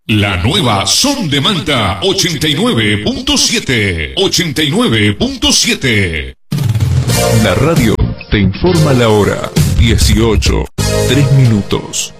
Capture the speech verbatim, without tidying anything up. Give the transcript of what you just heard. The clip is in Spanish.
La nueva Son de Manta ochenta y nueve punto siete. ochenta y nueve punto siete. La radio te informa la hora. dieciocho, tres minutos.